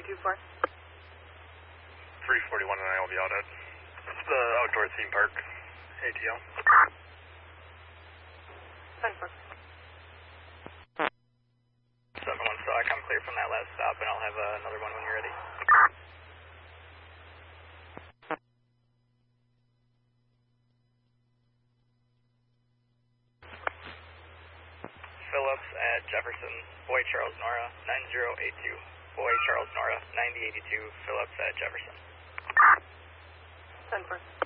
224. 341 and I will be out at the outdoor theme park, ATL. 10-4. 7-1 stock, I'm clear from that last stop, and I'll have another one when you're ready. Phillips at Jefferson, Boy Charles Nora, 9082. Boy Charles Nora, 9082, Phillips at Jefferson. 10-4.